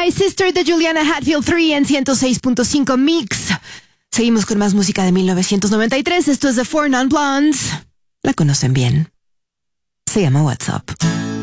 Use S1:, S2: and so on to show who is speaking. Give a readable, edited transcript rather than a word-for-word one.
S1: My Sister de Juliana Hatfield 3 en 106.5 Mix. Seguimos con más música de 1993. Esto es The Four Non Blondes. La conocen bien. Se llama What's Up.